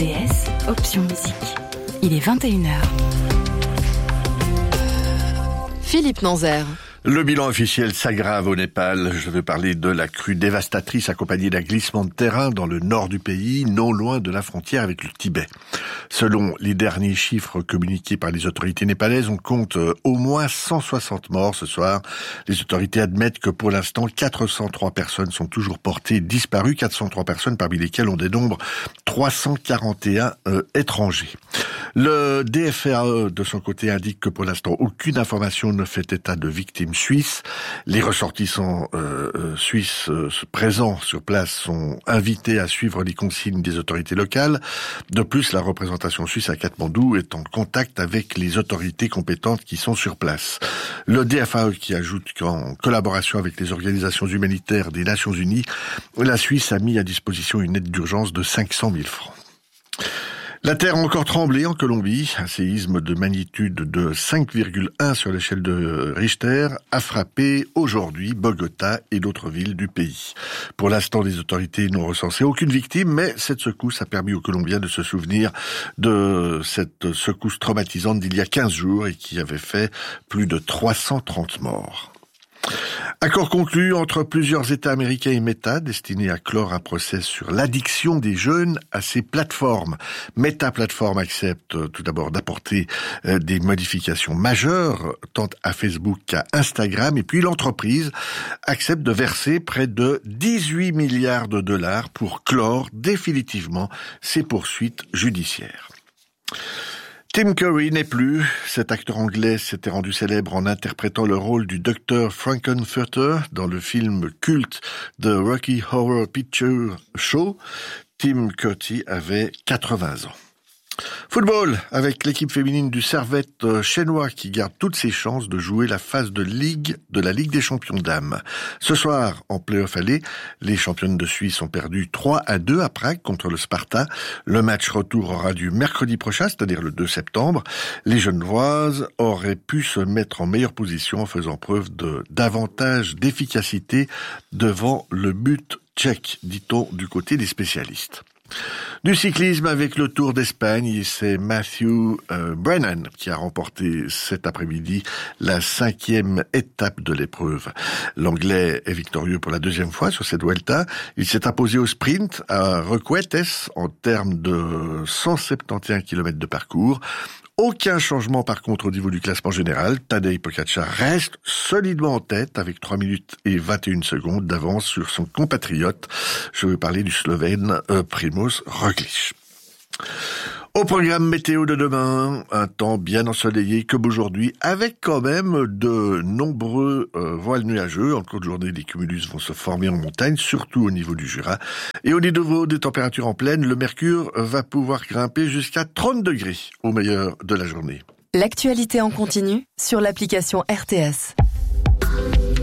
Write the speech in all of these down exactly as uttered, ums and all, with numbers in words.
T S, option musique. Il est vingt et une heures. Philippe Nanzer. Le bilan officiel s'aggrave au Népal. Je veux parler de la crue dévastatrice accompagnée d'un glissement de terrain dans le nord du pays, non loin de la frontière avec le Tibet. Selon les derniers chiffres communiqués par les autorités népalaises, on compte au moins cent soixante morts ce soir. Les autorités admettent que pour l'instant, quatre cent trois personnes sont toujours portées disparues, quatre cent trois personnes parmi lesquelles on dénombre trois cent quarante et un euh, étrangers. Le D F A E, de son côté, indique que pour l'instant, aucune information ne fait état de victimes suisses. Les ressortissants euh, euh, suisses euh, présents sur place sont invités à suivre les consignes des autorités locales. De plus, la représentation suisse à Katmandou est en contact avec les autorités compétentes qui sont sur place. Le D F A E qui ajoute qu'en collaboration avec les organisations humanitaires des Nations Unies, la Suisse a mis à disposition une aide d'urgence de cinq cent mille francs. La terre a encore tremblé en Colombie. Un séisme de magnitude de cinq virgule un sur l'échelle de Richter a frappé aujourd'hui Bogota et d'autres villes du pays. Pour l'instant, les autorités n'ont recensé aucune victime, mais cette secousse a permis aux Colombiens de se souvenir de cette secousse traumatisante d'il y a quinze jours et qui avait fait plus de trois cent trente morts. Accord conclu entre plusieurs États américains et Meta, destiné à clore un procès sur l'addiction des jeunes à ces plateformes. Meta Platform accepte tout d'abord d'apporter des modifications majeures, tant à Facebook qu'à Instagram, et puis l'entreprise accepte de verser près de dix-huit milliards de dollars pour clore définitivement ses poursuites judiciaires. Tim Curry n'est plus. Cet acteur anglais s'était rendu célèbre en interprétant le rôle du docteur Frankenfurter dans le film culte The Rocky Horror Picture Show. Tim Curry avait quatre-vingts ans. Football, avec l'équipe féminine du Servette chinois qui garde toutes ses chances de jouer la phase de Ligue de la Ligue des champions dames. Ce soir, en play-off aller, les championnes de Suisse ont perdu trois à deux à Prague contre le Sparta. Le match retour aura lieu mercredi prochain, c'est-à-dire le deux septembre. Les Genevoises auraient pu se mettre en meilleure position en faisant preuve de davantage d'efficacité devant le but tchèque, dit-on du côté des spécialistes. Du cyclisme avec le Tour d'Espagne, et c'est Matthew euh, Brennan qui a remporté cet après-midi la cinquième étape de l'épreuve. L'Anglais est victorieux pour la deuxième fois sur cette Vuelta. Il s'est imposé au sprint à Requetes en termes de cent soixante et onze kilomètres de parcours. Aucun changement par contre au niveau du classement général. Tadej Pogačar reste solidement en tête avec trois minutes et vingt et une secondes d'avance sur son compatriote. Je veux parler du Slovène euh, Primož Roglič. Au programme météo de demain, un temps bien ensoleillé comme aujourd'hui, avec quand même de nombreux euh, voiles nuageux. En cours de journée, les cumulus vont se former en montagne, surtout au niveau du Jura. Et au niveau des températures en plaine, le mercure va pouvoir grimper jusqu'à trente degrés au meilleur de la journée. L'actualité en continu sur l'application R T S.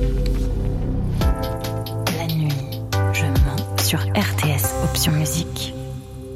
La nuit, je mens sur R T S, option musique.